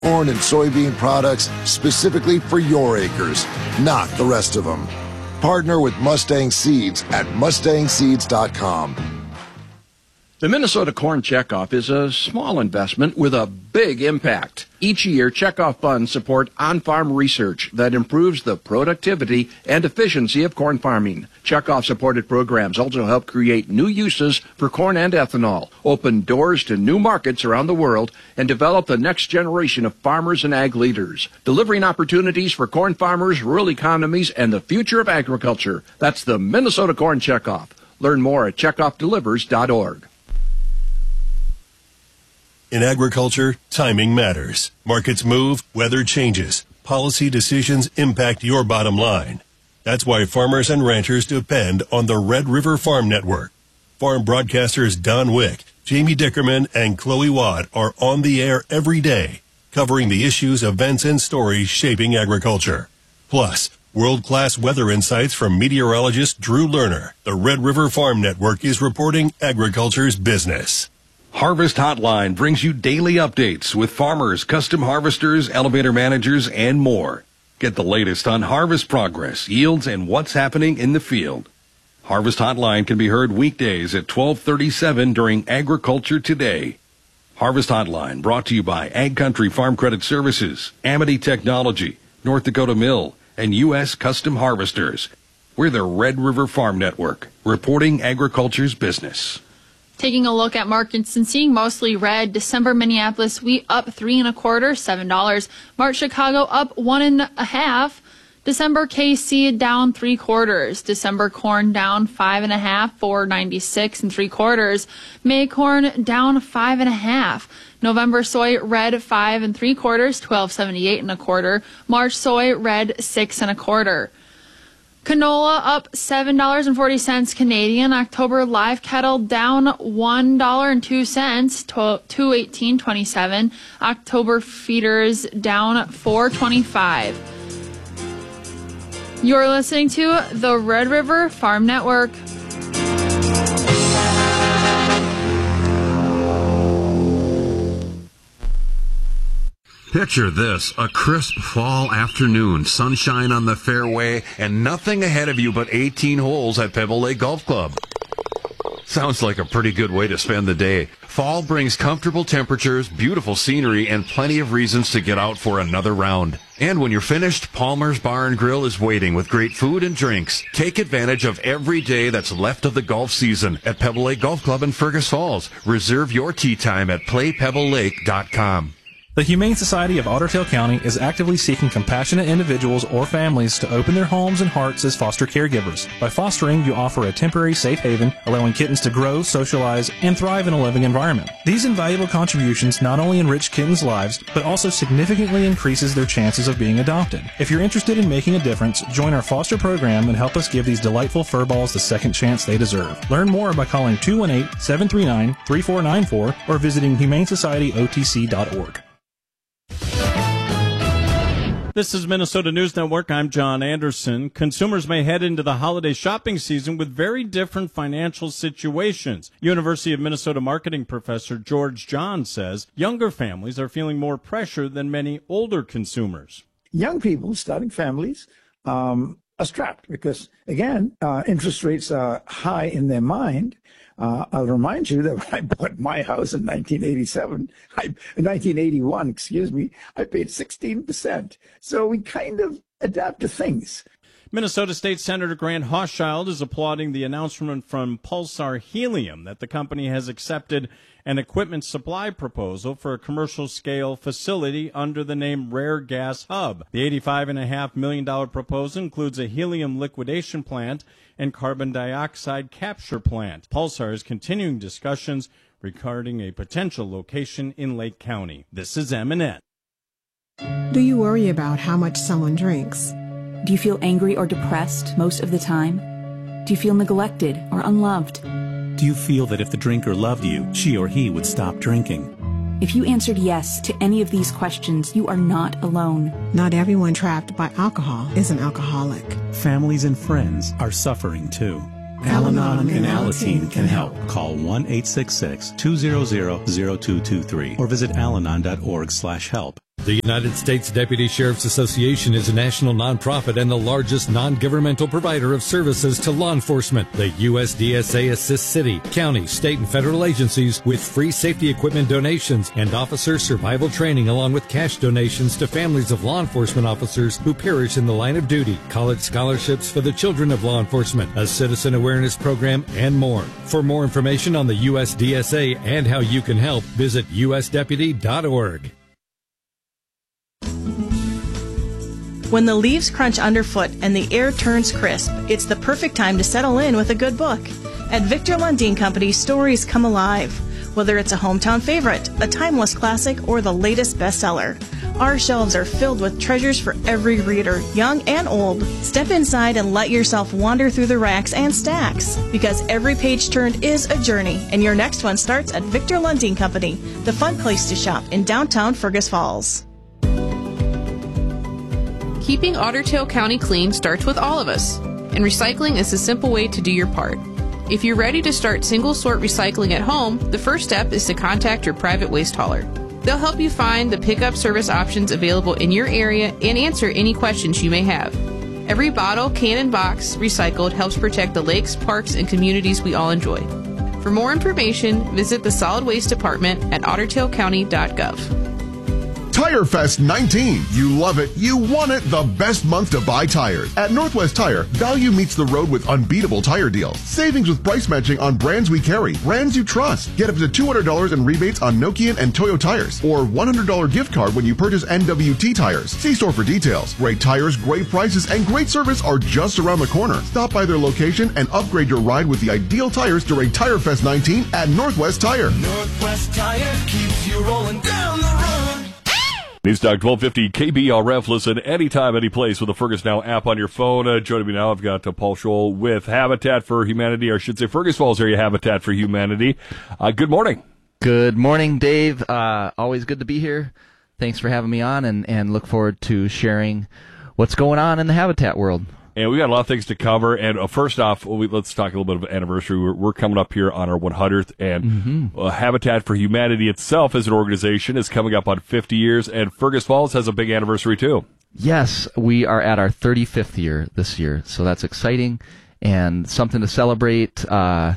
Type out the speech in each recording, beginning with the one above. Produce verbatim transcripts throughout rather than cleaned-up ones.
Corn and soybean products specifically for your acres, not the rest of them. Partner with Mustang Seeds at mustang seeds dot com. The Minnesota Corn Checkoff is a small investment with a big impact. Each year, checkoff funds support on-farm research that improves the productivity and efficiency of corn farming. Checkoff-supported programs also help create new uses for corn and ethanol, open doors to new markets around the world, and develop the next generation of farmers and ag leaders, delivering opportunities for corn farmers, rural economies, and the future of agriculture. That's the Minnesota Corn Checkoff. Learn more at checkoff delivers dot org. In agriculture, timing matters. Markets move, weather changes. Policy decisions impact your bottom line. That's why farmers and ranchers depend on the Red River Farm Network. Farm broadcasters Don Wick, Jamie Dickerman, and Chloe Watt are on the air every day, covering the issues, events, and stories shaping agriculture. Plus, world-class weather insights from meteorologist Drew Lerner. The Red River Farm Network is reporting agriculture's business. Harvest Hotline brings you daily updates with farmers, custom harvesters, elevator managers, and more. Get the latest on harvest progress, yields, and what's happening in the field. Harvest Hotline can be heard weekdays at twelve thirty-seven during Agriculture Today. Harvest Hotline brought to you by Ag Country Farm Credit Services, Amity Technology, North Dakota Mill, and U S Custom Harvesters. We're the Red River Farm Network, reporting agriculture's business. Taking a look at markets and seeing mostly red. December Minneapolis wheat up three and a quarter, seven dollars. March Chicago up one and a half. December K C down three quarters. December corn down five and a half, four ninety six and three quarters. May corn down five and a half. November soy red five and three quarters, twelve seventy eight and a quarter. March soy red six and a quarter. Canola up seven dollars and forty cents Canadian. October live cattle down one dollar and two cents, two eighteen twenty-seven. October feeders down four twenty-five. You're listening to the Red River Farm Network. Picture this, a crisp fall afternoon, sunshine on the fairway, and nothing ahead of you but eighteen holes at Pebble Lake Golf Club. Sounds like a pretty good way to spend the day. Fall brings comfortable temperatures, beautiful scenery, and plenty of reasons to get out for another round. And when you're finished, Palmer's Bar and Grill is waiting with great food and drinks. Take advantage of every day that's left of the golf season at Pebble Lake Golf Club in Fergus Falls. Reserve your tee time at play pebble lake dot com. The Humane Society of Otter Tail County is actively seeking compassionate individuals or families to open their homes and hearts as foster caregivers. By fostering, you offer a temporary safe haven, allowing kittens to grow, socialize, and thrive in a living environment. These invaluable contributions not only enrich kittens' lives, but also significantly increases their chances of being adopted. If you're interested in making a difference, join our foster program and help us give these delightful furballs the second chance they deserve. Learn more by calling two one eight, seven three nine, three four nine four or visiting humane society o t c dot org. This is Minnesota News Network. I'm John Anderson. Consumers may head into the holiday shopping season with very different financial situations. University of Minnesota marketing professor George John says younger families are feeling more pressure than many older consumers. Young people starting families um, are strapped because, again, uh, interest rates are high in their mind. Uh, I'll remind you that when I bought my house in nineteen eighty-seven, I, in nineteen eighty-one, excuse me, I paid sixteen percent. So we kind of adapt to things. Minnesota State Senator Grant Hochschild is applauding the announcement from Pulsar Helium that the company has accepted an equipment supply proposal for a commercial-scale facility under the name Rare Gas Hub. The eighty-five point five million dollars proposal includes a helium liquidation plant and carbon dioxide capture plant. Pulsar is continuing discussions regarding a potential location in Lake County. This is M and N. Do you worry about how much someone drinks? Do you feel angry or depressed most of the time? Do you feel neglected or unloved? Do you feel that if the drinker loved you, she or he would stop drinking? If you answered yes to any of these questions, you are not alone. Not everyone trapped by alcohol is an alcoholic. Families and friends are suffering too. Al-Anon and Alateen can help. Call one eight six six, two zero zero, zero two two three or visit alanon dot org slash help. The United States Deputy Sheriff's Association is a national nonprofit and the largest non-governmental provider of services to law enforcement. The U S D S A assists city, county, state, and federal agencies with free safety equipment donations and officer survival training, along with cash donations to families of law enforcement officers who perish in the line of duty, college scholarships for the children of law enforcement, a citizen awareness program, and more. For more information on the U S D S A and how you can help, visit U S deputy dot org. When the leaves crunch underfoot and the air turns crisp, it's the perfect time to settle in with a good book. At Victor Lundin Company, stories come alive. Whether it's a hometown favorite, a timeless classic, or the latest bestseller, our shelves are filled with treasures for every reader, young and old. Step inside and let yourself wander through the racks and stacks, because every page turned is a journey, and your next one starts at Victor Lundin Company, the fun place to shop in downtown Fergus Falls. Keeping Otter Tail County clean starts with all of us, and recycling is a simple way to do your part. If you're ready to start single-sort recycling at home, the first step is to contact your private waste hauler. They'll help you find the pickup service options available in your area and answer any questions you may have. Every bottle, can, and box recycled helps protect the lakes, parks, and communities we all enjoy. For more information, visit the Solid Waste Department at otter tail county dot gov. Tire Fest nineteen. You love it. You want it. The best month to buy tires. At Northwest Tire, value meets the road with unbeatable tire deals. Savings with price matching on brands we carry, brands you trust. Get up to two hundred dollars in rebates on Nokian and Toyo tires, or one hundred dollars gift card when you purchase N W T tires. See store for details. Great tires, great prices, and great service are just around the corner. Stop by their location and upgrade your ride with the ideal tires during Tire Fest nineteen at Northwest Tire. Northwest Tire keeps you rolling down the road. News Talk twelve fifty K B R F. Listen anytime, any place with the Fergus Now app on your phone. Uh, joining me now, I've got uh, Paul Scholl with Habitat for Humanity, or I should say Fergus Falls Area Habitat for Humanity. Uh, good morning. Good morning, Dave. Uh, always good to be here. Thanks for having me on, and, and look forward to sharing what's going on in the habitat world. And we got a lot of things to cover. And uh, first off, well, we, let's talk a little bit of anniversary. We're, we're coming up here on our one hundredth, and mm-hmm. uh, Habitat for Humanity itself as an organization is coming up on fifty years, and Fergus Falls has a big anniversary too. Yes, we are at our thirty-fifth year this year, so that's exciting and something to celebrate. Uh,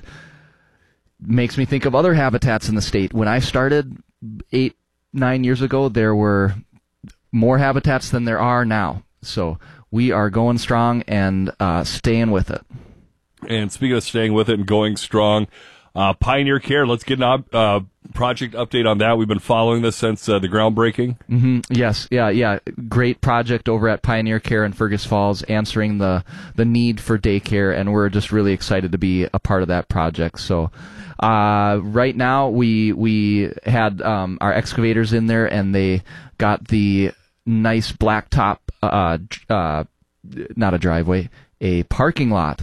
makes me think of other habitats in the state. When I started eight, nine years ago, there were more habitats than there are now. So we are going strong and uh, staying with it. And speaking of staying with it and going strong, uh, Pioneer Care, let's get an uh, project update on that. We've been following this since uh, the groundbreaking. Mm-hmm. Yes, yeah, yeah. Great project over at Pioneer Care in Fergus Falls, answering the, the need for daycare, and we're just really excited to be a part of that project. So uh, right now we, we had um, our excavators in there, and they got the nice blacktop, uh, uh, not a driveway, a parking lot,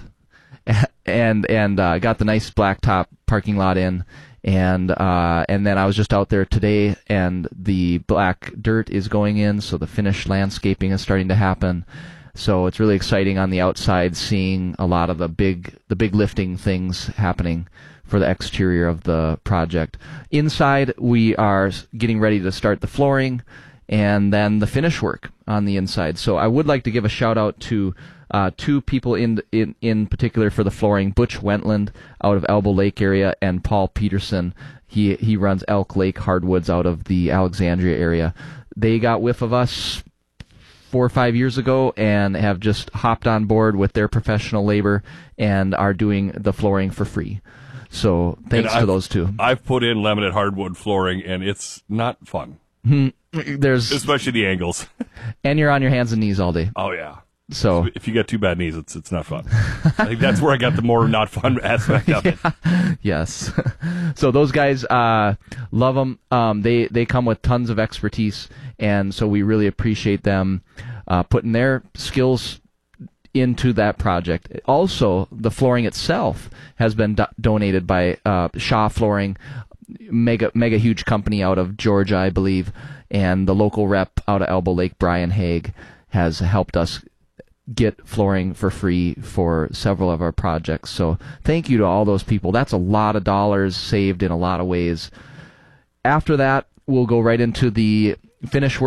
and and uh, got the nice blacktop parking lot in, and uh, and then I was just out there today, and the black dirt is going in, so the finished landscaping is starting to happen. So it's really exciting on the outside, seeing a lot of the big the big lifting things happening for the exterior of the project. Inside, we are getting ready to start the flooring, and then the finish work on the inside. So I would like to give a shout out to uh, two people in, in in particular for the flooring: Butch Wentland out of Elbow Lake area, and Paul Peterson. He he runs Elk Lake Hardwoods out of the Alexandria area. They got whiff of us four or five years ago and have just hopped on board with their professional labor and are doing the flooring for free. So thanks to those two. I've put in laminate hardwood flooring, and it's not fun. Hmm. There's especially the angles, and you're on your hands and knees all day. Oh yeah. So if you got two bad knees, it's it's not fun. I think that's where I got the more not fun aspect of it. Yeah. Yes. So those guys, uh, love them. Um, they they come with tons of expertise, and so we really appreciate them uh, putting their skills into that project. Also, the flooring itself has been do- donated by uh, Shaw Flooring, mega mega huge company out of Georgia, I believe, and the local rep out of Elbow Lake, Brian Haig, has helped us get flooring for free for several of our projects. So thank you to all those people. That's a lot of dollars saved in a lot of ways. After that, we'll go right into the finish work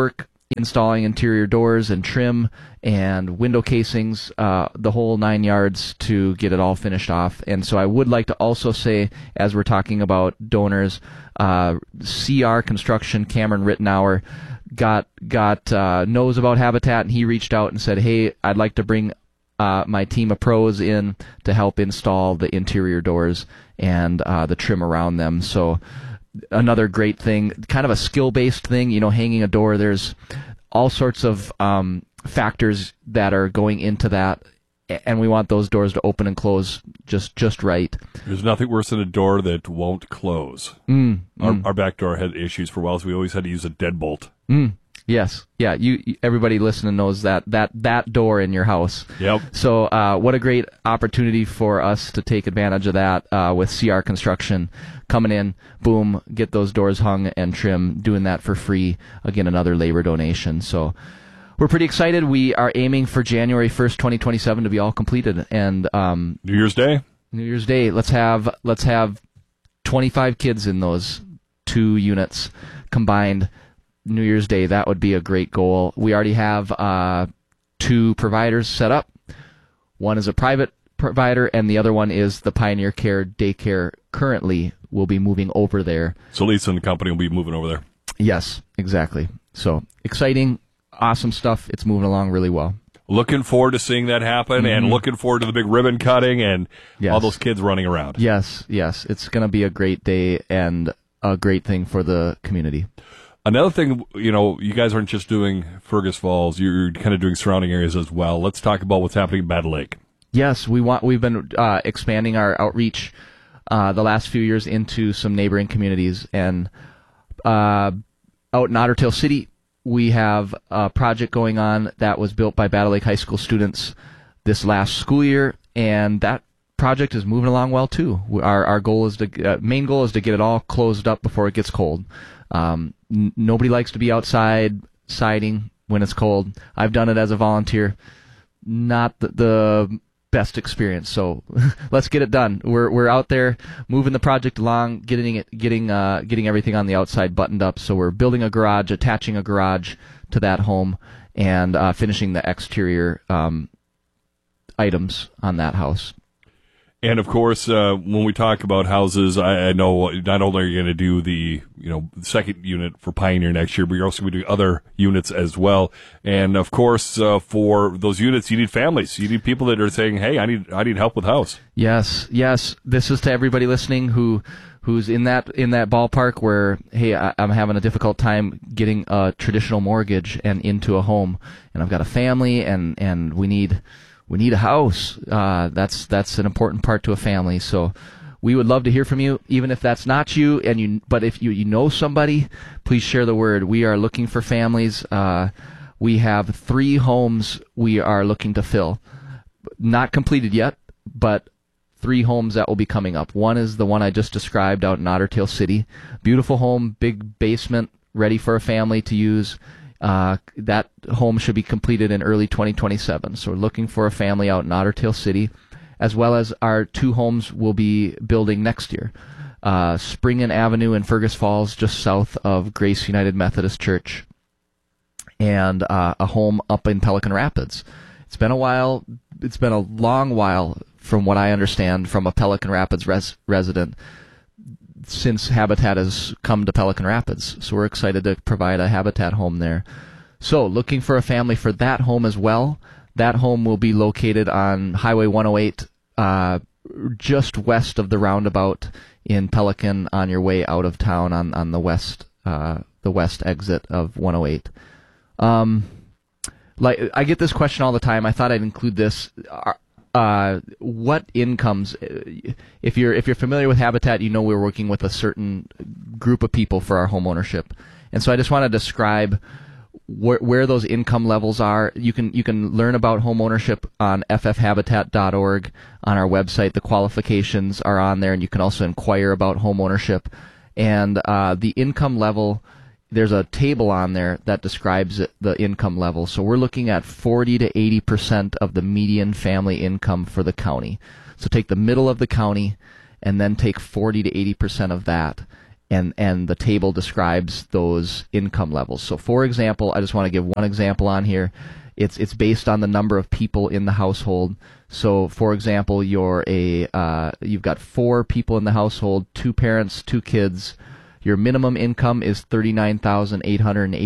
installing interior doors and trim and window casings, uh, the whole nine yards to get it all finished off. And so I would like to also say, as we're talking about donors, uh, C R Construction, Cameron Rittenauer, got got uh, knows about Habitat, and he reached out and said, hey, I'd like to bring uh, my team of pros in to help install the interior doors and uh, the trim around them. So another great thing, kind of a skill-based thing, you know, hanging a door, there's all sorts of um, factors that are going into that, and we want those doors to open and close just just right. There's nothing worse than a door that won't close. Mm, our, mm. our back door had issues for a while, so we always had to use a deadbolt. Mm, yes, yeah. You, you everybody listening knows that that that door in your house. Yep. So, uh, what a great opportunity for us to take advantage of that uh, with C R Construction coming in. Boom, get those doors hung and trim. Doing that for free. Again, another labor donation. So, we're pretty excited. We are aiming for January first, twenty twenty-seven, to be all completed. And um, New Year's Day. New Year's Day. Let's have let's have twenty-five kids in those two units combined. New Year's Day, that would be a great goal. We already have uh, two providers set up. One is a private provider, and the other one is the Pioneer Care Daycare. Currently, will be moving over there. So Lisa and the company will be moving over there. Yes, exactly. So exciting, awesome stuff. It's moving along really well. Looking forward to seeing that happen, Mm-hmm. and looking forward to the big ribbon cutting and Yes. all those kids running around. Yes, yes. It's going to be a great day and a great thing for the community. Another thing, you know, you guys aren't just doing Fergus Falls, you're kind of doing surrounding areas as well. Let's talk about what's happening in Battle Lake. Yes, we want. We've been uh, expanding our outreach uh, the last few years into some neighboring communities, and uh, out in Otter Tail City, we have a project going on that was built by Battle Lake High School students this last school year, and that project is moving along well too. Our our goal is to uh, main goal is to get it all closed up before it gets cold. Um, n- nobody likes to be outside siding when it's cold. I've done it as a volunteer. Not the, the best experience. So let's get it done. We're we're out there moving the project along, getting it, getting uh, getting everything on the outside buttoned up. So we're building a garage, attaching a garage to that home, and uh, finishing the exterior um, items on that house. And of course, uh, when we talk about houses, I, I know not only are you going to do the you know second unit for Pioneer next year, but you're also going to do other units as well. And of course, uh, for those units, you need families. You need people that are saying, "Hey, I need I need help with house." Yes, yes. This is to everybody listening who who's in that in that ballpark where, hey, I, I'm having a difficult time getting a traditional mortgage and into a home, and I've got a family, and and we need. We need a house. Uh, that's that's an important part to a family. So we would love to hear from you, even if that's not you. And you, but if you you know somebody, please share the word. We are looking for families. Uh, we have three homes we are looking to fill, not completed yet, but three homes that will be coming up. One is the one I just described out in Otter Tail City. Beautiful home, big basement, ready for a family to use. Uh, that home should be completed in early twenty twenty-seven. So we're looking for a family out in Otter Tail City, as well as our two homes we'll be building next year. Uh, Springen Avenue in Fergus Falls, just south of Grace United Methodist Church, and uh, a home up in Pelican Rapids. It's been a while. It's been a long while, from what I understand, from a Pelican Rapids res- resident, since Habitat has come to Pelican Rapids. So we're excited to provide a Habitat home there. So looking for a family for that home as well. That home will be located on Highway one oh eight, uh, just west of the roundabout in Pelican, on your way out of town on, on the west uh, the west exit of one oh eight. Um, like I get this question all the time. I thought I'd include this. Are, Uh, what incomes, if you're if you're familiar with Habitat, you know we're working with a certain group of people for our home ownership, and so I just want to describe where where those income levels are. You can you can learn about home ownership on f f habitat dot org on our website. The qualifications are on there, and you can also inquire about home ownership, and uh, the income level. There's a table on there that describes it, the income level. So we're looking at forty to eighty percent of the median family income for the county. So take the middle of the county and then take forty to eighty percent of that. and and the table describes those income levels. So, for example, I just want to give one example on here. It's it's based on the number of people in the household. So, for example, you're a uh, you've got four people in the household, two parents, two kids. Your minimum income is thirty-nine thousand eight hundred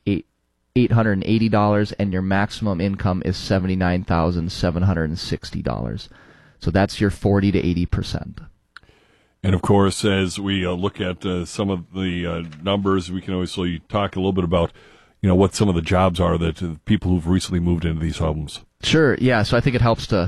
eighty dollars, and your maximum income is seventy-nine thousand seven hundred sixty dollars. So that's your forty to eighty percent. And of course, as we uh, look at uh, some of the uh, numbers, we can obviously talk a little bit about, you know, what some of the jobs are that uh, people who've recently moved into these homes. Sure, yeah. So I think it helps to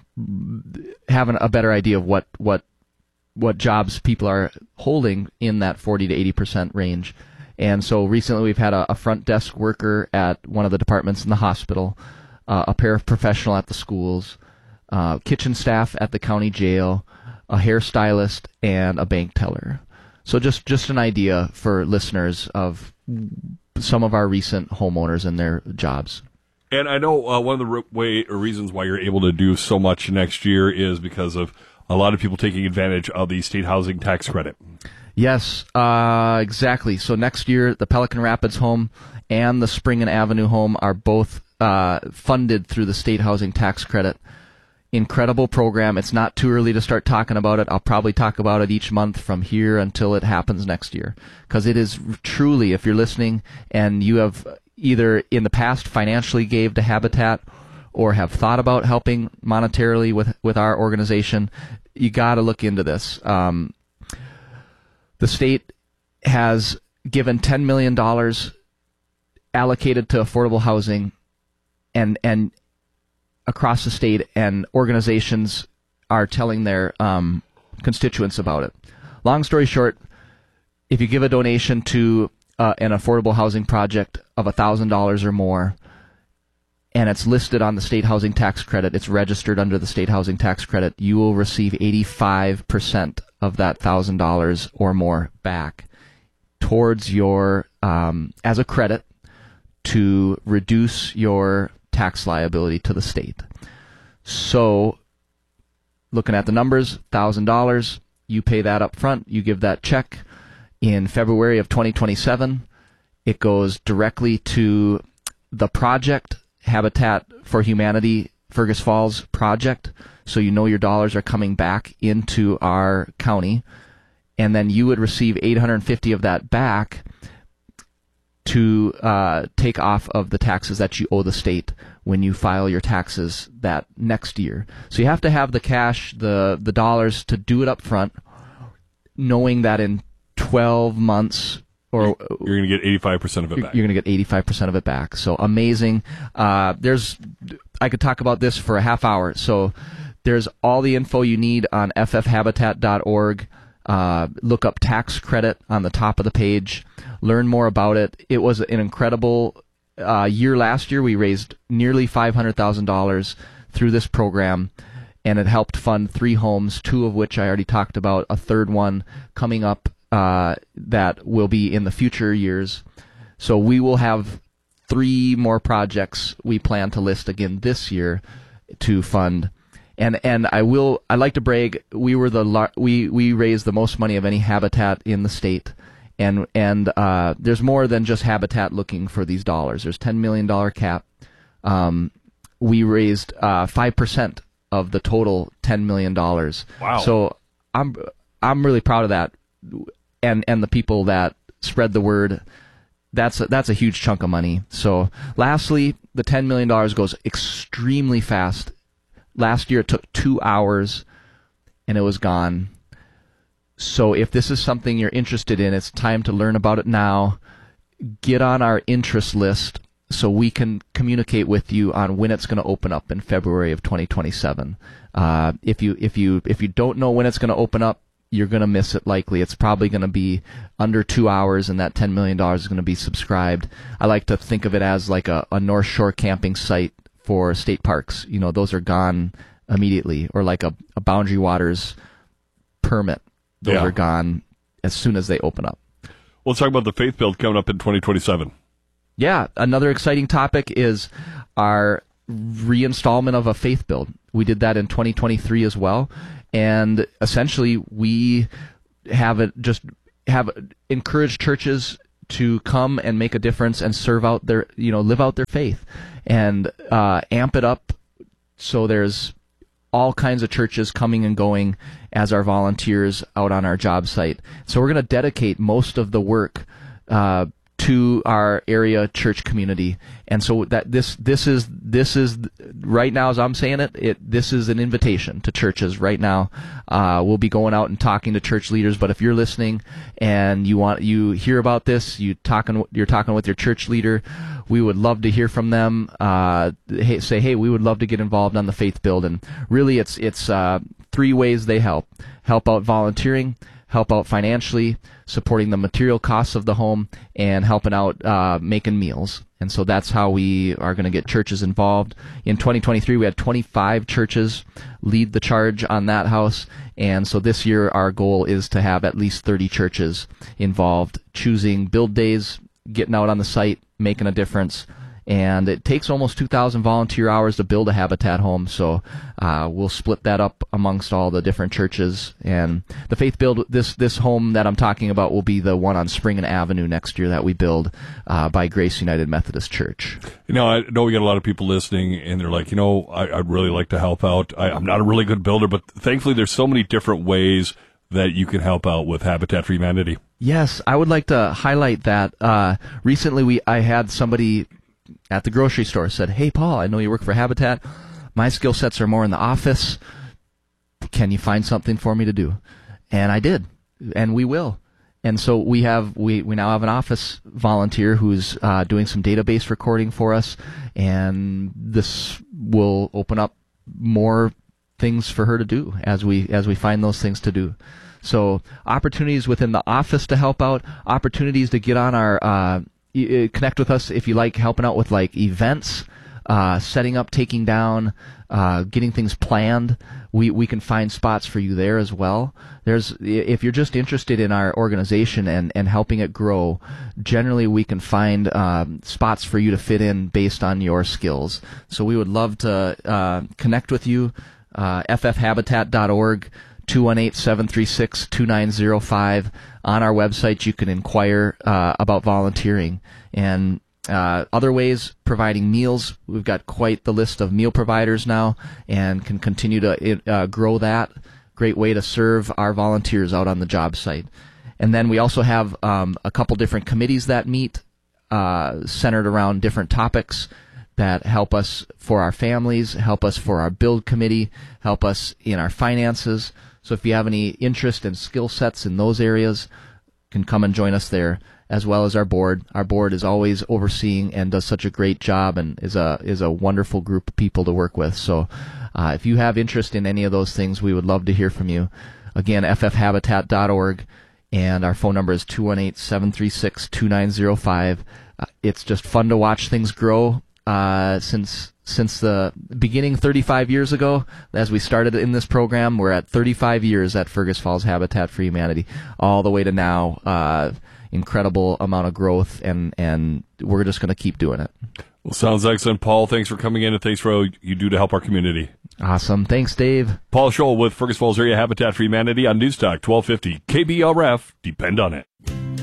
have an, a better idea of what, what what jobs people are holding in that forty to eighty percent range. And so recently we've had a, a front desk worker at one of the departments in the hospital, uh, a paraprofessional at the schools, uh, kitchen staff at the county jail, a hairstylist, and a bank teller. So just, just an idea for listeners of some of our recent homeowners and their jobs. And I know uh, one of the re- way or reasons why you're able to do so much next year is because of a lot of people taking advantage of the state housing tax credit. Yes, uh, exactly. So next year, the Pelican Rapids home and the Spring and Avenue home are both uh, funded through the state housing tax credit. Incredible program. It's not too early to start talking about it. I'll probably talk about it each month from here until it happens next year. Because it is truly, if you're listening and you have either in the past financially gave to Habitat or have thought about helping monetarily with, with our organization, you got to look into this. Um, the state has given ten million dollars allocated to affordable housing and and across the state, and organizations are telling their um, constituents about it. Long story short, if you give a donation to uh, an affordable housing project of one thousand dollars or more, and it's listed on the state housing tax credit, it's registered under the state housing tax credit, you will receive eighty-five percent of that one thousand dollars or more back towards your, um, as a credit to reduce your tax liability to the state. So, looking at the numbers, one thousand dollars, you pay that up front, you give that check. In February of twenty twenty-seven, it goes directly to the project, Habitat for Humanity Fergus Falls project, so you know your dollars are coming back into our county, and then you would receive eight hundred fifty of that back to uh, take off of the taxes that you owe the state when you file your taxes that next year. So you have to have the cash, the the dollars to do it up front, knowing that in twelve months, or you're going to get eighty-five percent of it you're, back. You're going to get eighty-five percent of it back. So amazing. Uh, there's, I could talk about this for a half hour. So there's all the info you need on f f habitat dot org. Uh, look up tax credit on the top of the page. Learn more about it. It was an incredible uh, year last year. We raised nearly five hundred thousand dollars through this program, and it helped fund three homes, two of which I already talked about, a third one coming up uh, that will be in the future years. So we will have three more projects we plan to list again this year to fund. And and I will I like to brag, we were the lar- we we raised the most money of any Habitat in the state, and and uh, there's more than just Habitat looking for these dollars. There's ten million dollar cap. Um, we raised uh, five percent of the total ten million dollars. Wow! So I'm I'm really proud of that, and and the people that spread the word. That's a, that's a huge chunk of money. So lastly, the ten million dollars goes extremely fast. Last year it took two hours, and it was gone. So if this is something you're interested in, it's time to learn about it now. Get on our interest list so we can communicate with you on when it's going to open up in February of twenty twenty-seven. Uh, if you if you if you don't know when it's going to open up, you're going to miss it likely. It's probably going to be under two hours, and that ten million dollars is going to be subscribed. I like to think of it as like a, a North Shore camping site for state parks. You know, those are gone immediately, or like a, a Boundary Waters permit. Those Yeah. are gone as soon as they open up. Well, let's talk about the Faith Build coming up in twenty twenty-seven. Yeah, another exciting topic is our reinstallment of a Faith Build. We did that in twenty twenty-three as well, and essentially we have it just have encouraged churches to come and make a difference and serve out their, you know, live out their faith, and uh, amp it up so there's all kinds of churches coming and going as our volunteers out on our job site. So we're going to dedicate most of the work uh, to our area church community, and so that this this is this is right now, as I'm saying it, it this is an invitation to churches right now. Uh, we'll be going out and talking to church leaders, but if you're listening and you want you hear about this, you talking you're talking with your church leader, we would love to hear from them. Uh, hey, say, hey, we would love to get involved on the Faith Build, and really, it's it's uh, three ways they help: help out volunteering, help out financially, supporting the material costs of the home, and helping out uh, making meals. And so that's how we are going to get churches involved. In twenty twenty-three, we had twenty-five churches lead the charge on that house. And so this year, our goal is to have at least thirty churches involved, choosing build days, getting out on the site, making a difference. And it takes almost two thousand volunteer hours to build a Habitat home, so uh, we'll split that up amongst all the different churches. And the Faith Build, this this home that I'm talking about will be the one on Spring and Avenue next year that we build uh, by Grace United Methodist Church. You know, I know we got a lot of people listening, and they're like, you know, I, I'd really like to help out. I, I'm not a really good builder, but thankfully there's so many different ways that you can help out with Habitat for Humanity. Yes, I would like to highlight that. Uh, recently, we I had somebody at the grocery store said, "Hey, Paul, I know you work for Habitat. My skill sets are more in the office. Can you find something for me to do?" And I did, and we will. And so we have we, we now have an office volunteer who's uh, doing some database recording for us, and this will open up more things for her to do as we as we find those things to do. So opportunities within the office to help out, opportunities to get on our uh, connect with us if you like helping out with like events, uh, setting up, taking down, uh, getting things planned. We we can find spots for you there as well. There's if you're just interested in our organization and, and helping it grow, generally we can find um, spots for you to fit in based on your skills. So we would love to uh, connect with you. Uh, f f habitat dot org, two one eight, seven three six, two nine zero five. On our website, you can inquire uh, about volunteering. And uh, other ways, providing meals. We've got quite the list of meal providers now and can continue to uh, grow that. Great way to serve our volunteers out on the job site. And then we also have um, a couple different committees that meet uh, centered around different topics that help us for our families, help us for our build committee, help us in our finances. So if you have any interest and skill sets in those areas, can come and join us there, as well as our board. Our board is always overseeing and does such a great job and is a is a wonderful group of people to work with. So uh, if you have interest in any of those things, we would love to hear from you. Again, f f habitat dot org, and our phone number is two one eight, seven three six, two nine zero five. Uh, it's just fun to watch things grow. Uh, since since the beginning thirty-five years ago, as we started in this program, we're at thirty-five years at Fergus Falls Habitat for Humanity, all the way to now. Uh, incredible amount of growth, and, and we're just going to keep doing it. Well, sounds excellent, Paul. Thanks for coming in, and thanks for all you do to help our community. Awesome. Thanks, Dave. Paul Scholl with Fergus Falls Area Habitat for Humanity on Newstalk twelve fifty K B L R F. Depend on it.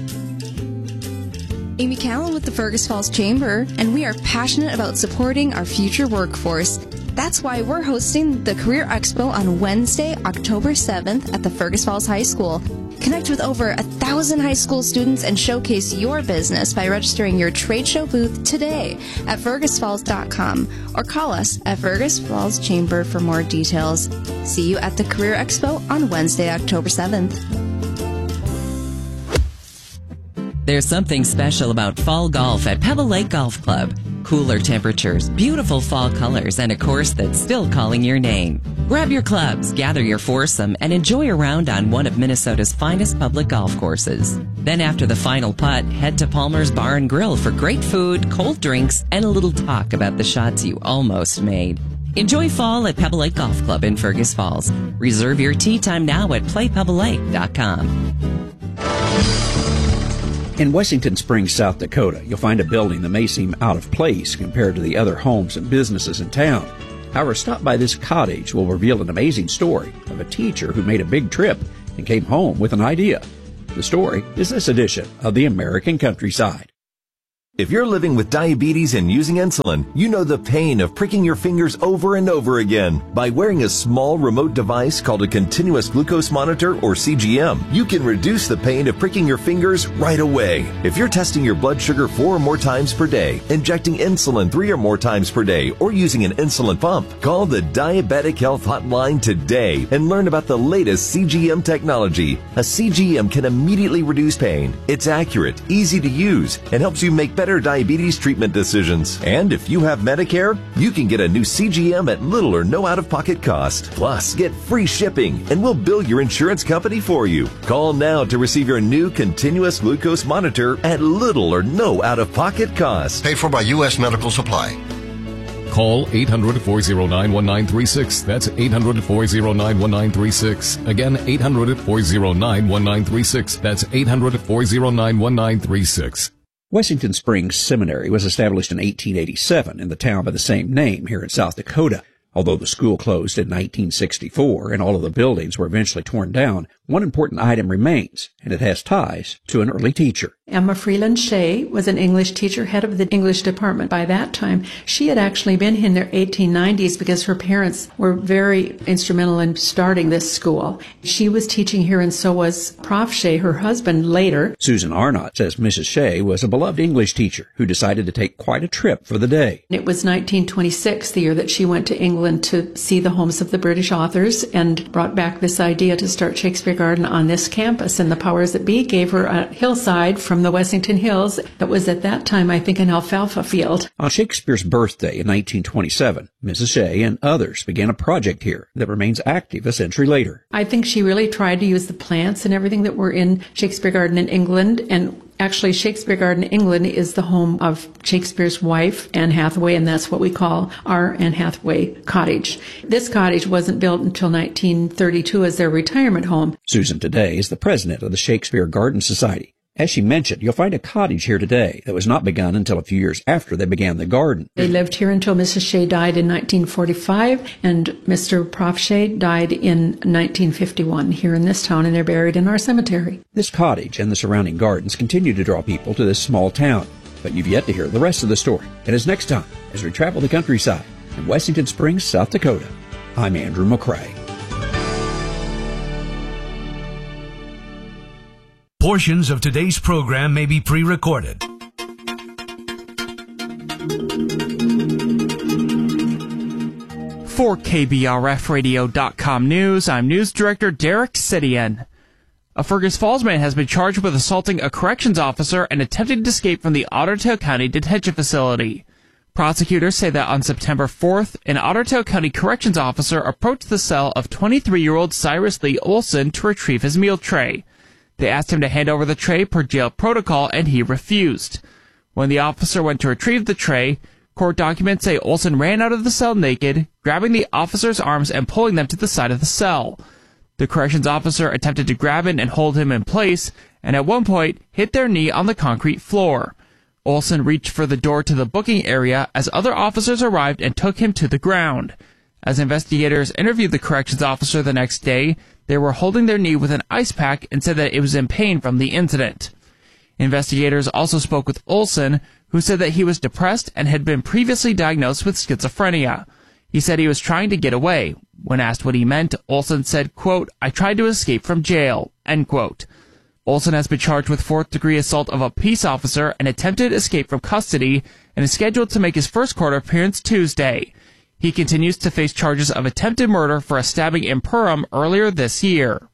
Amy Callan with the Fergus Falls Chamber, and we are passionate about supporting our future workforce. That's why we're hosting the Career Expo on Wednesday, October seventh at the Fergus Falls High School. Connect with over a thousand high school students and showcase your business by registering your trade show booth today at fergus falls dot com or call us at Fergus Falls Chamber for more details. See you at the Career Expo on Wednesday, October seventh. There's something special about fall golf at Pebble Lake Golf Club. Cooler temperatures, beautiful fall colors, and a course that's still calling your name. Grab your clubs, gather your foursome, and enjoy a round on one of Minnesota's finest public golf courses. Then after the final putt, head to Palmer's Bar and Grill for great food, cold drinks, and a little talk about the shots you almost made. Enjoy fall at Pebble Lake Golf Club in Fergus Falls. Reserve your tee time now at play pebble lake dot com. In Wessington Springs, South Dakota, you'll find a building that may seem out of place compared to the other homes and businesses in town. However, stop by this cottage will reveal an amazing story of a teacher who made a big trip and came home with an idea. The story is this edition of the American Countryside. If you're living with diabetes and using insulin, you know the pain of pricking your fingers over and over again. By wearing a small remote device called a continuous glucose monitor, or C G M, you can reduce the pain of pricking your fingers right away. If you're testing your blood sugar four or more times per day, injecting insulin three or more times per day, or using an insulin pump, call the Diabetic Health Hotline today and learn about the latest C G M technology. A C G M can immediately reduce pain. It's accurate, easy to use, and helps you make better better diabetes treatment decisions. And if you have Medicare, you can get a new C G M at little or no out-of-pocket cost. Plus, get free shipping, and we'll bill your insurance company for you. Call now to receive your new continuous glucose monitor at little or no out-of-pocket cost. Paid for by U S Medical Supply. Call eight hundred, four oh nine, one nine three six. That's eight hundred, four oh nine, one nine three six. Again, eight hundred, four oh nine, one nine three six. That's eight hundred, four oh nine, one nine three six. Wessington Springs Seminary was established in eighteen eighty-seven in the town by the same name here in South Dakota. Although the school closed in nineteen sixty-four and all of the buildings were eventually torn down, one important item remains, and it has ties to an early teacher. Emma Freeland Shea was an English teacher, head of the English department by that time. She had actually been in the eighteen nineties because her parents were very instrumental in starting this school. She was teaching here, and so was Professor Shea, her husband, later. Susan Arnott says Missus Shea was a beloved English teacher who decided to take quite a trip for the day. It was nineteen twenty-six, the year that she went to England to see the homes of the British authors, and brought back this idea to start Shakespeare Garden on this campus. And the powers that be gave her a hillside from the Wessington Hills that was at that time, I think, an alfalfa field. On Shakespeare's birthday in nineteen twenty-seven, Missus Shea and others began a project here that remains active a century later. I think she really tried to use the plants and everything that were in Shakespeare Garden in England, and actually, Shakespeare Garden, England is the home of Shakespeare's wife, Anne Hathaway, and that's what we call our Anne Hathaway cottage. This cottage wasn't built until nineteen thirty-two as their retirement home. Susan today is the president of the Shakespeare Garden Society. As she mentioned, you'll find a cottage here today that was not begun until a few years after they began the garden. They lived here until Missus Shea died in nineteen forty-five, and Mister Prof Shea died in nineteen fifty-one here in this town, and they're buried in our cemetery. This cottage and the surrounding gardens continue to draw people to this small town, but you've yet to hear the rest of the story. It is next time as we travel the countryside in Wessington Springs, South Dakota. I'm Andrew McCrae. Portions of today's program may be pre-recorded. For K B R F radio dot com News, I'm News Director Derek Sidian. A Fergus Falls man has been charged with assaulting a corrections officer and attempting to escape from the Otter Tail County Detention Facility. Prosecutors say that on September fourth, an Otter Tail County corrections officer approached the cell of twenty-three-year-old Cyrus Lee Olson to retrieve his meal tray. They asked him to hand over the tray per jail protocol, and he refused. When the officer went to retrieve the tray, court documents say Olson ran out of the cell naked, grabbing the officer's arms and pulling them to the side of the cell. The corrections officer attempted to grab him and hold him in place, and at one point hit their knee on the concrete floor. Olson reached for the door to the booking area as other officers arrived and took him to the ground. As investigators interviewed the corrections officer the next day, they were holding their knee with an ice pack and said that it was in pain from the incident. Investigators also spoke with Olson, who said that he was depressed and had been previously diagnosed with schizophrenia. He said he was trying to get away. When asked what he meant, Olson said, quote, "I tried to escape from jail," end quote. Olson has been charged with fourth-degree assault of a peace officer and attempted escape from custody, and is scheduled to make his first court appearance Tuesday. He continues to face charges of attempted murder for a stabbing in Perham earlier this year.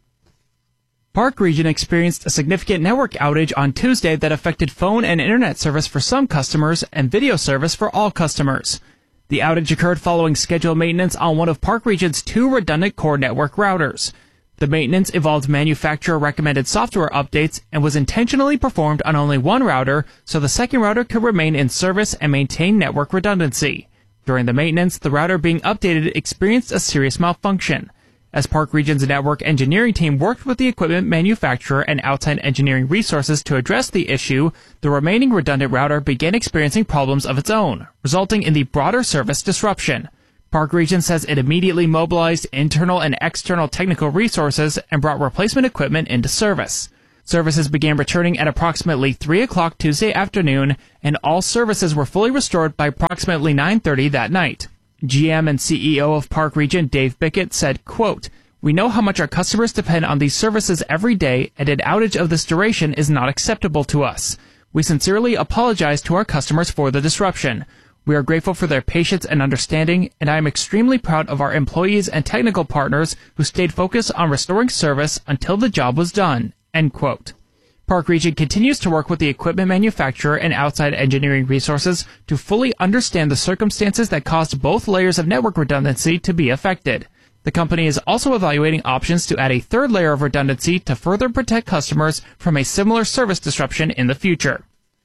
Park Region experienced a significant network outage on Tuesday that affected phone and internet service for some customers and video service for all customers. The outage occurred following scheduled maintenance on one of Park Region's two redundant core network routers. The maintenance involved manufacturer-recommended software updates and was intentionally performed on only one router so the second router could remain in service and maintain network redundancy. During the maintenance, the router being updated experienced a serious malfunction. As Park Region's network engineering team worked with the equipment manufacturer and outside engineering resources to address the issue, the remaining redundant router began experiencing problems of its own, resulting in the broader service disruption. Park Region says it immediately mobilized internal and external technical resources and brought replacement equipment into service. Services began returning at approximately three o'clock Tuesday afternoon, and all services were fully restored by approximately nine thirty that night. G M and C E O of Park Region Dave Bickett said, quote, "We know how much our customers depend on these services every day, and an outage of this duration is not acceptable to us. We sincerely apologize to our customers for the disruption. We are grateful for their patience and understanding, and I am extremely proud of our employees and technical partners who stayed focused on restoring service until the job was done." End quote. Park Region continues to work with the equipment manufacturer and outside engineering resources to fully understand the circumstances that caused both layers of network redundancy to be affected. The company is also evaluating options to add a third layer of redundancy to further protect customers from a similar service disruption in the future.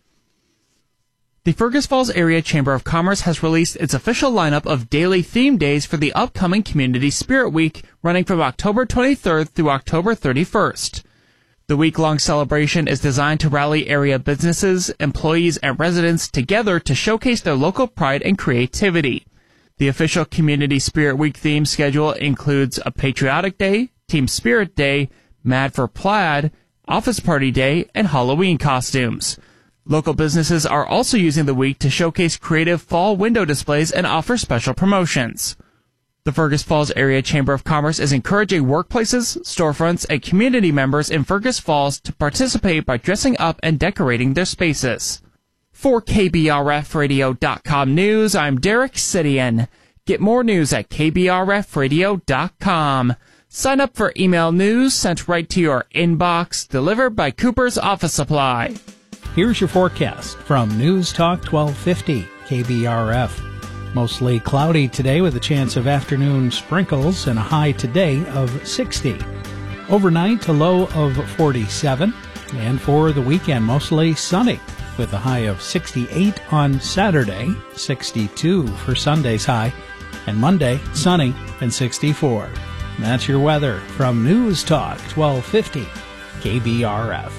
The Fergus Falls Area Chamber of Commerce has released its official lineup of daily theme days for the upcoming Community Spirit Week, running from October twenty-third through October thirty-first. The week-long celebration is designed to rally area businesses, employees, and residents together to showcase their local pride and creativity. The official Community Spirit Week theme schedule includes a Patriotic Day, Team Spirit Day, Mad for Plaid, Office Party Day, and Halloween costumes. Local businesses are also using the week to showcase creative fall window displays and offer special promotions. The Fergus Falls Area Chamber of Commerce is encouraging workplaces, storefronts, and community members in Fergus Falls to participate by dressing up and decorating their spaces. For K B R F radio dot com News, I'm Derek Sidian. Get more news at K B R F radio dot com. Sign up for email news sent right to your inbox, delivered by Cooper's Office Supply. Here's your forecast from News Talk twelve fifty K B R F. Mostly cloudy today with a chance of afternoon sprinkles and a high today of sixty. Overnight, a low of forty-seven. And for the weekend, mostly sunny with a high of sixty-eight on Saturday, sixty-two for Sunday's high, and Monday, sunny and sixty-four. That's your weather from News Talk twelve fifty K B R F.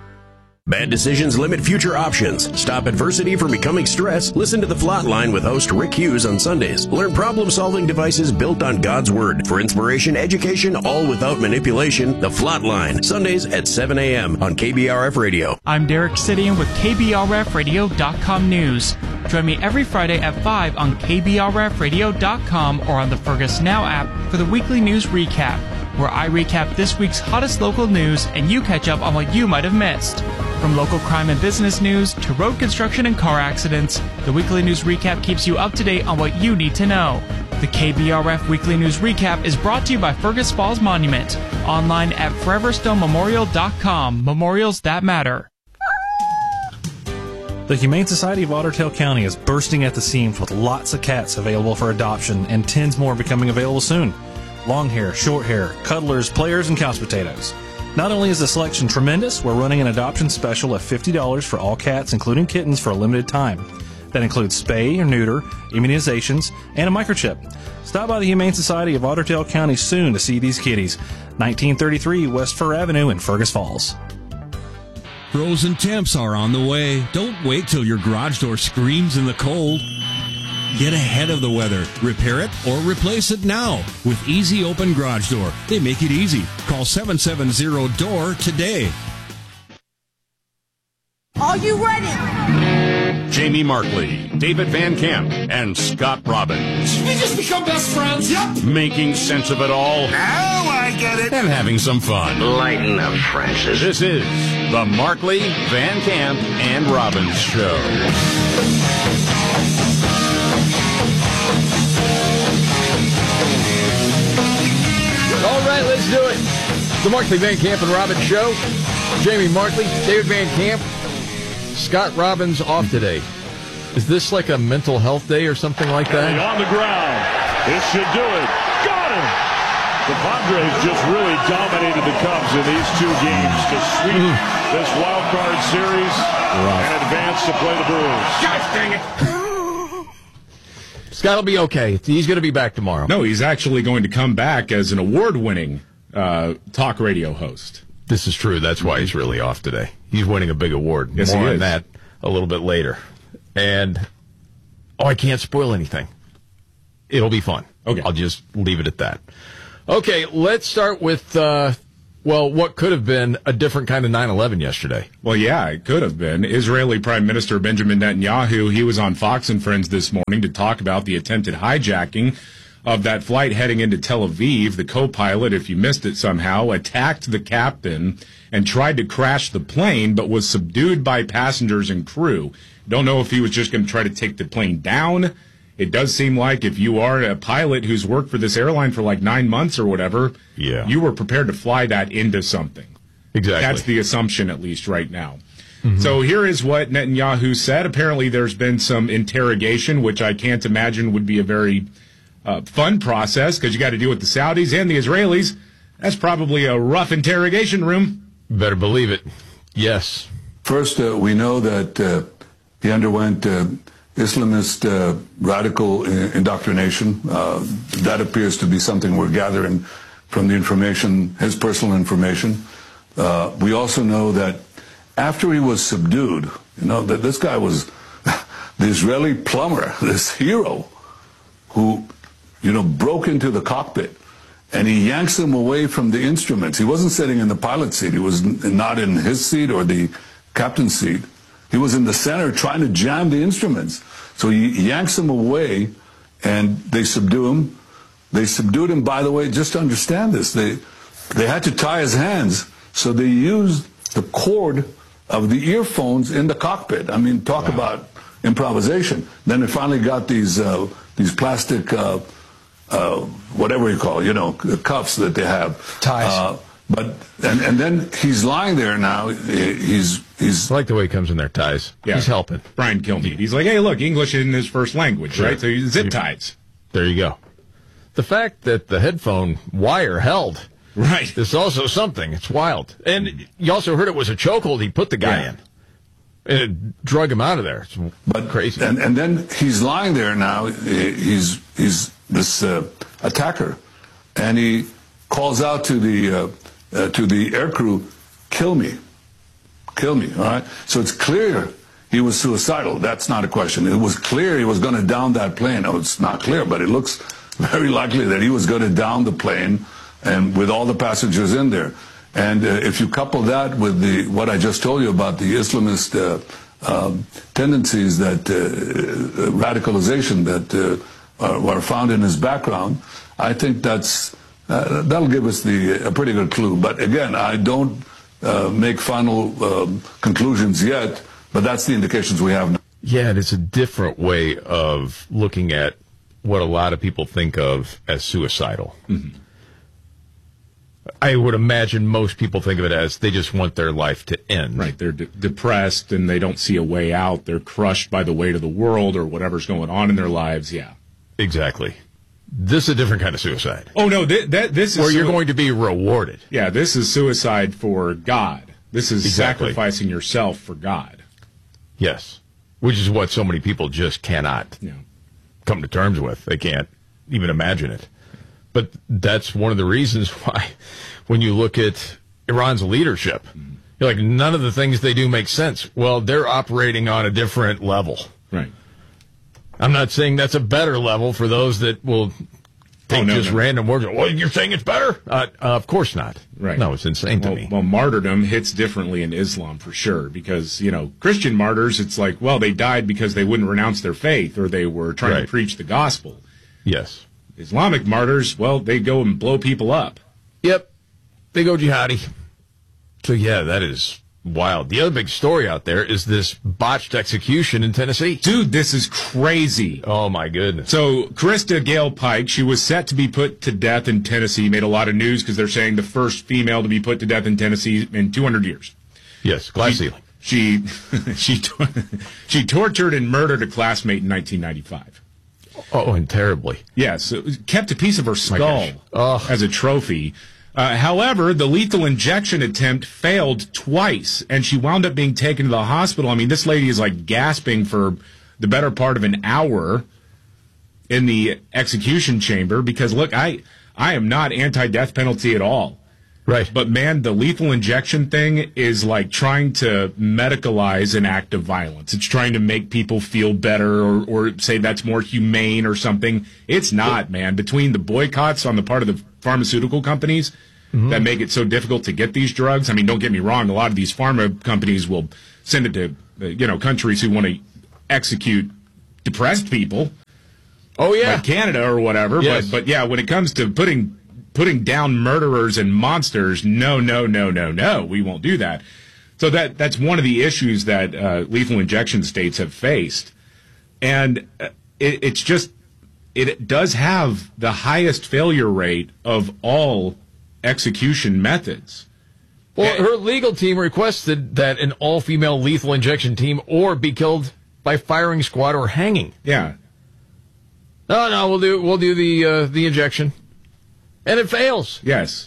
Bad decisions limit future options. Stop adversity from becoming stress. Listen to The Flatline with host Rick Hughes on Sundays. Learn problem-solving devices built on God's Word. For inspiration, education, all without manipulation, The Flatline. Sundays at seven a.m. on K B R F Radio. I'm Derek Sidian with K B R F radio dot com News. Join me every Friday at five on K B R F radio dot com or on the Fergus Now app for the weekly news recap, where I recap this week's hottest local news and you catch up on what you might have missed. From local crime and business news to road construction and car accidents, the weekly news recap keeps you up to date on what you need to know. The K B R F Weekly News Recap is brought to you by Fergus Falls Monument, online at forever stone memorial dot com. Memorials that matter. The Humane Society of Ottertail County is bursting at the seams with lots of cats available for adoption and tens more becoming available soon. Long hair, short hair, cuddlers, players, and couch potatoes. Not only is the selection tremendous, we're running an adoption special of fifty dollars for all cats, including kittens, for a limited time. That includes spay or neuter, immunizations, and a microchip. Stop by the Humane Society of Ottertail County soon to see these kitties. nineteen thirty-three West Fur Avenue in Fergus Falls. Frozen temps are on the way. Don't wait till your garage door screams in the cold. Get ahead of the weather. Repair it or replace it now with Easy Open Garage Door. They make it easy. Call seven seven zero D O O R today. Are you ready? Jamie Markley, David Van Camp, and Scott Robbins. We just become best friends. Yep. Making sense of it all. Now I get it. And having some fun. Lighten up, Francis. This is the Markley, Van Camp, and Robbins Show. All right, let's do it. The Markley, Van Camp, and Robbins Show. Jamie Markley, David Van Camp, Scott Robbins off today. Is this like a mental health day or something like that? And on the ground. This should do it. Got him! The Padres just really dominated the Cubs in these two games to sweep mm. this wild card series wow. and advance to play the Brewers. Gosh dang it! Scott will be okay. He's going to be back tomorrow. No, he's actually going to come back as an award-winning uh, talk radio host. This is true. That's why he's really off today. He's winning a big award. Yes, More he on is. that a little bit later. And, oh, I can't spoil anything. It'll be fun. Okay. I'll just leave it at that. Okay, let's start with uh, well, what could have been a different kind of nine eleven yesterday. Well, yeah, it could have been. Israeli Prime Minister Benjamin Netanyahu, he was on Fox and Friends this morning to talk about the attempted hijacking of that flight heading into Tel Aviv. The co-pilot, if you missed it somehow, attacked the captain and tried to crash the plane, but was subdued by passengers and crew. Don't know if he was just going to try to take the plane down. It does seem like if you are a pilot who's worked for this airline for like nine months or whatever, yeah. you were prepared to fly that into something. Exactly. That's the assumption, at least right now. Mm-hmm. So here is what Netanyahu said. Apparently there's been some interrogation, which I can't imagine would be a very uh, fun process because you got to deal with the Saudis and the Israelis. That's probably a rough interrogation room. Better believe it. Yes. First, uh, we know that uh, he underwent uh, Islamist uh, radical indoctrination. Uh, that appears to be something we're gathering from the information, his personal information. Uh, we also know that after he was subdued, you know, that this guy was the Israeli plumber, this hero, who, you know, broke into the cockpit, and he yanks him away from the instruments. He wasn't sitting in the pilot seat. He was not in his seat or the captain's seat. He was in the center trying to jam the instruments. So he yanks him away, and they subdue him. They subdued him, by the way, just to understand this. They, they had to tie his hands, so they used the cord of the earphones in the cockpit. I mean, talk wow. about improvisation. Then they finally got these, uh, these plastic, uh, uh, whatever you call it, you know, cuffs that they have. Ties. Uh, But and and then he's lying there now. He's he's I like the way he comes in there, ties. Yeah. He's helping. Brian Kilmeade. He's like, hey, look, English isn't his first language, Sure. right? So he's zip ties. There you go. The fact that the headphone wire held, right, is also something. It's wild. And you also heard it was a chokehold he put the guy Yeah. in. And it drug him out of there. It's but crazy. And and then he's lying there now. He's he's this uh, attacker, and he calls out to the. Uh, Uh, to the aircrew, kill me, kill me, all right? So it's clear he was suicidal. That's not a question. It was clear he was going to down that plane. Oh, it's not clear, but it looks very likely that he was going to down the plane and with all the passengers in there. And uh, if you couple that with the what I just told you about the Islamist uh, um, tendencies, that uh, radicalization that uh, are, are found in his background, I think that's Uh, that'll give us the a pretty good clue. But again, I don't uh, make final um, conclusions yet, but that's the indications we have now. Yeah, and it's a different way of looking at what a lot of people think of as suicidal. Mm-hmm. I would imagine most people think of it as they just want their life to end. Right, they're de- depressed and they don't see a way out. They're crushed by the weight of the world or whatever's going on in their lives, yeah. Exactly. This is a different kind of suicide. Oh, no, th- that, this is... Where you're going to be rewarded. Yeah, this is suicide for God. This is Exactly. sacrificing yourself for God. Yes. Which is what so many people just cannot Yeah. come to terms with. They can't even imagine it. But that's one of the reasons why when you look at Iran's leadership, mm-hmm. you're like, none of the things they do make sense. Well, they're operating on a different level. Right. I'm not saying that's a better level for those that will take oh, no, just no. random words. Well, you're saying it's better? Uh, uh, of course not. Right. No, it's insane well, to me. Well, martyrdom hits differently in Islam for sure because, you know, Christian martyrs, it's like, well, they died because they wouldn't renounce their faith or they were trying Right. to preach the gospel. Yes. Islamic martyrs, well, they go and blow people up. Yep. They go jihadi. So, yeah, that is wild. The other big story out there is this botched execution in Tennessee. Dude, this is crazy. Oh, my goodness. So, Krista Gale Pike, she was set to be put to death in Tennessee, made a lot of news because they're saying the first female to be put to death in Tennessee in two hundred years. Yes, glass she, ceiling. She, she, she tortured and murdered a classmate in nineteen ninety-five. Oh, and terribly. Yes, it kept a piece of her skull oh. as a trophy. Uh, however, the lethal injection attempt failed twice, and she wound up being taken to the hospital. I mean, this lady is like gasping for the better part of an hour in the execution chamber because, look, I, I am not anti-death penalty at all. Right. But, man, the lethal injection thing is like trying to medicalize an act of violence. It's trying to make people feel better or, or say that's more humane or something. It's not, man. Between the boycotts on the part of the pharmaceutical companies, mm-hmm. that make it so difficult to get these drugs. I mean, don't get me wrong. A lot of these pharma companies will send it to, uh, you know, countries who want to execute depressed people. Oh, yeah. Like Canada or whatever. Yes. But, but yeah, when it comes to putting putting down murderers and monsters, no, no, no, no, no. We won't do that. So that that's one of the issues that uh, lethal injection states have faced. And uh, it, it's just, it does have the highest failure rate of all execution methods. Well, her legal team requested that an all-female lethal injection team or be killed by firing squad or hanging. Yeah. No, no, we'll do we'll do the uh, the injection, and it fails. Yes.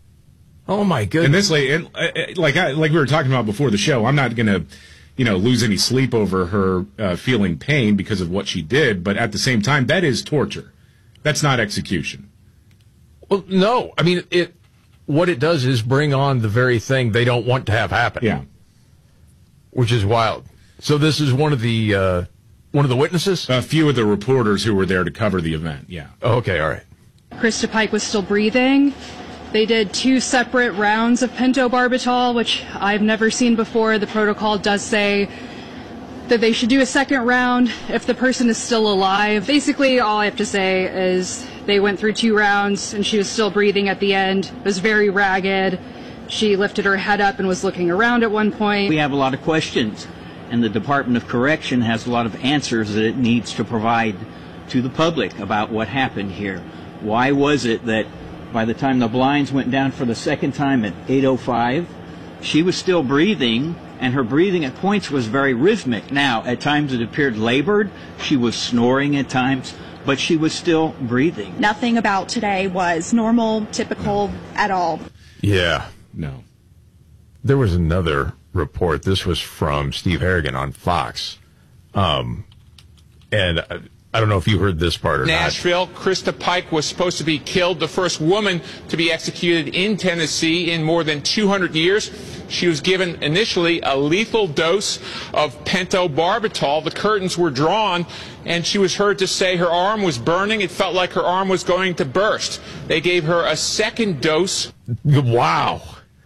Oh my goodness. And this lady, and, uh, like I, like we were talking about before the show, I'm not going to, you know, lose any sleep over her uh, feeling pain because of what she did. But at the same time, that is torture. That's not execution. Well, no. I mean, it. What it does is bring on the very thing they don't want to have happen. Yeah. Which is wild. So this is one of the uh, one of the witnesses? A few of the reporters who were there to cover the event, yeah. Oh, okay, all right. Krista Pike was still breathing. They did two separate rounds of pentobarbital, which I've never seen before. The protocol does say that they should do a second round if the person is still alive. Basically, all I have to say is they went through two rounds and she was still breathing at the end. It was very ragged. She lifted her head up and was looking around at one point. We have a lot of questions, and the Department of Correction has a lot of answers that it needs to provide to the public about what happened here. Why was it that by the time the blinds went down for the second time at eight oh five, she was still breathing, and her breathing at points was very rhythmic. Now, at times it appeared labored. She was snoring at times, but she was still breathing. Nothing about today was normal, typical at all. Yeah. No. There was another report. This was from Steve Harrigan on Fox. Um, and I, I don't know if you heard this part or Nashville, not. Krista Pike was supposed to be killed, the first woman to be executed in Tennessee in more than two hundred years. She was given initially a lethal dose of pentobarbital. The curtains were drawn, and she was heard to say her arm was burning. It felt like her arm was going to burst. They gave her a second dose. Wow.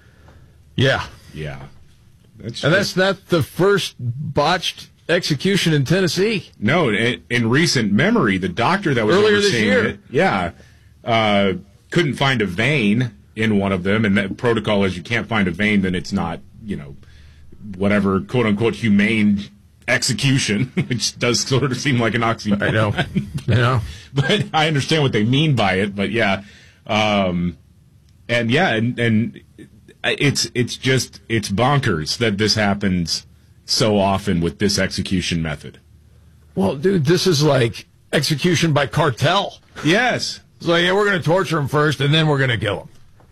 Yeah. Yeah. That's and that's not the first botched execution in Tennessee. No, in, in recent memory, the doctor that was earlier overseeing this year, it, yeah, uh, couldn't find a vein in one of them, and the protocol is you can't find a vein, then it's not, you know, whatever quote unquote humane execution, which does sort of seem like an oxymoron. I know, I know, but I understand what they mean by it. But yeah, um, and yeah, and and it's it's just it's bonkers that this happens so often with this execution method. Well, dude, this is like execution by cartel. Yes. It's like, yeah, we're going to torture him first, and then we're going to kill him.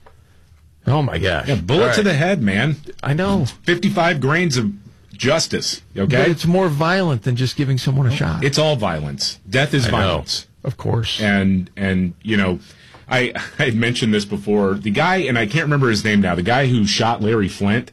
Oh, my gosh. Yeah, bullet right. to the head, man. I know. fifty-five grains of justice, okay? But it's more violent than just giving someone a shot. It's all violence. Death is I violence. Know. Of course. And, and you know, I, I had mentioned this before. The guy, and I can't remember his name now, the guy who shot Larry Flint,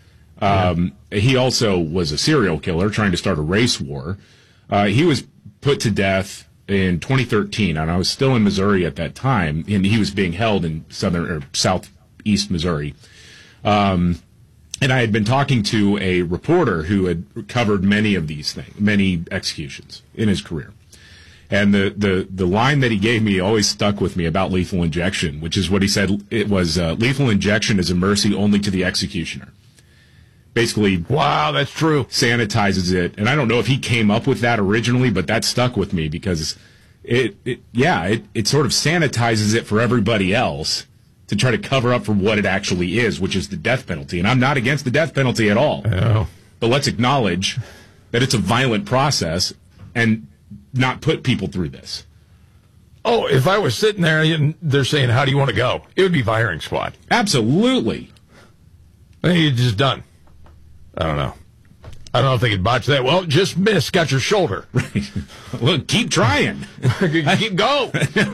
Um, yeah. he also was a serial killer trying to start a race war. Uh, he was put to death in twenty thirteen, and I was still in Missouri at that time, and he was being held in southern or southeast Missouri. Um, and I had been talking to a reporter who had covered many of these things, many executions in his career. And the, the, the line that he gave me always stuck with me about lethal injection, which is what he said. It was, uh, lethal injection is a mercy only to the executioner. Basically, wow, that's true. Sanitizes it, and I don't know if he came up with that originally, but that stuck with me because it, it yeah, it, it sort of sanitizes it for everybody else to try to cover up for what it actually is, which is the death penalty. And I'm not against the death penalty at all. I know. But let's acknowledge that it's a violent process and not put people through this. Oh, if I was sitting there and they're saying, "How do you want to go?" It would be firing squad. Absolutely. Then you're just done. I don't know. I don't know if they could botch that. Well, just missed. Got your shoulder. Right. Well, keep trying. Keep go.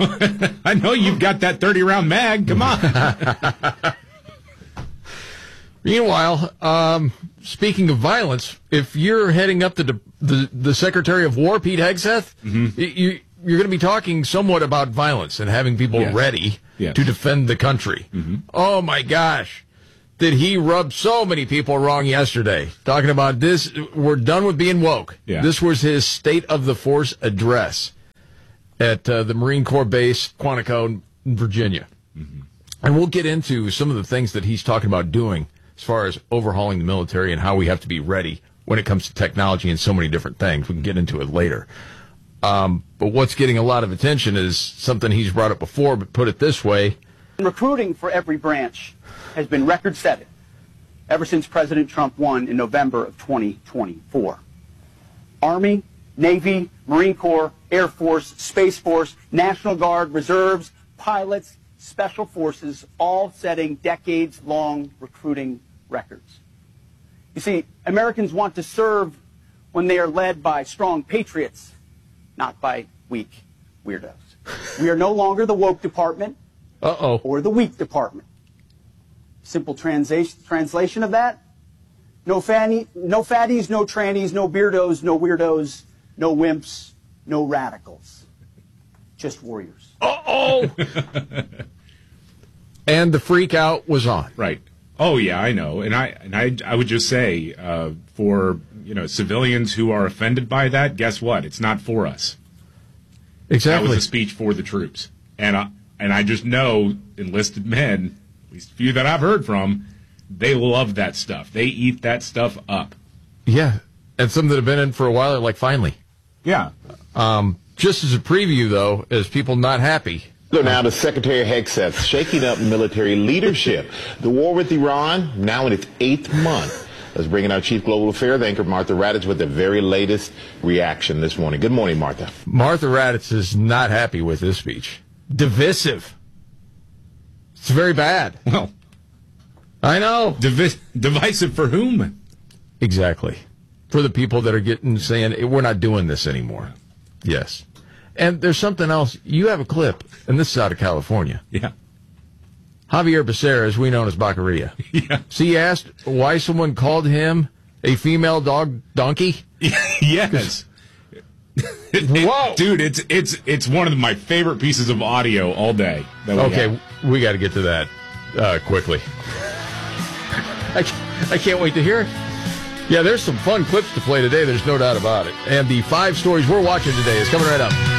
I know you've got that thirty-round mag. Come on. Meanwhile, um, speaking of violence, if you're heading up to the, the, the Secretary of War, Pete Hegseth, mm-hmm. you, you're going to be talking somewhat about violence and having people Yes. ready Yes. to defend the country. Mm-hmm. Oh, my gosh. Did he rub so many people wrong yesterday? Talking about this, we're done with being woke. Yeah. This was his State of the Force address at uh, the Marine Corps base, Quantico, Virginia. Mm-hmm. And we'll get into some of the things that he's talking about doing as far as overhauling the military and how we have to be ready when it comes to technology and so many different things. We can get into it later. Um, but what's getting a lot of attention is something he's brought up before, but put it this way. Recruiting for every branch has been record-setting ever since President Trump won in November of twenty twenty-four. Army, Navy, Marine Corps, Air Force, Space Force, National Guard, Reserves, pilots, Special Forces, all setting decades-long recruiting records. You see, Americans want to serve when they are led by strong patriots, not by weak weirdos. We are no longer the woke department Uh-oh. or the weak department. Simple translation translation of that, no, fanny, no fatties, no trannies, no beardos, no weirdos, no wimps, no radicals. Just warriors. Uh-oh! And the freak out was on. Right. Oh yeah, I know, and I and I I would just say uh, for you know civilians who are offended by that, guess what? It's not for us. Exactly. That was a speech for the troops, and I, and I just know enlisted men, at least a few that I've heard from, they love that stuff. They eat that stuff up. Yeah, and some that have been in for a while are like, finally. Yeah. Um, just as a preview, though, as people not happy. So now to Secretary Hegseth, shaking up military leadership. The war with Iran, now in its eighth month. Let's bring in our Chief Global Affairs anchor, Martha Raddatz, with the very latest reaction this morning. Good morning, Martha. Martha Raddatz is not happy with this speech. Divisive. It's very bad. Well, I know. Divi- divisive for whom? Exactly. For the people that are getting saying, we're not doing this anymore. Yes. And there's something else. You have a clip, and this is out of California. Yeah. Javier Becerra, as we know as Baccaria. Yeah. So he asked why someone called him a female dog donkey? Yes. Whoa. Dude, it's it's it's one of my favorite pieces of audio all day. That we Okay, have. we got to get to that uh, quickly. I, I can't wait to hear it. Yeah, there's some fun clips to play today. There's no doubt about it. And the five stories we're watching today is coming right up.